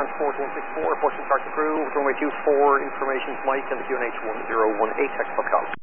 Transport 164, pushing start to crew, runway 24, information's Mike, and the QNH 1018 textbook call.